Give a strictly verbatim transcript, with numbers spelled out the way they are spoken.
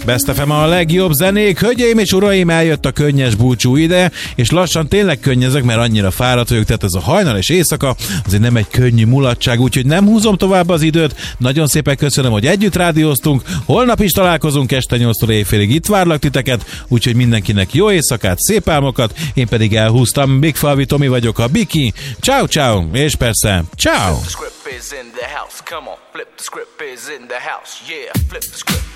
Best ef em a legjobb zenék. Hölgyeim és uraim, eljött a könnyes búcsú ide, és lassan tényleg könnyezek, mert annyira fáradt vagyok, tehát ez a hajnal és éjszaka azért nem egy könnyű mulatság, úgyhogy nem húzom tovább az időt. Nagyon szépen köszönöm, hogy együtt rádióztunk. Holnap is találkozunk este nyolctól éjfélig, itt várlak titeket, úgyhogy mindenkinek jó éjszakát, szép álmokat. Én pedig elhúztam, Big Falvi Tomi vagyok, a Biki. Ciao, ciao, és persze, ciao. Is in the house. Come on, flip the script is in the house. Yeah, flip the script.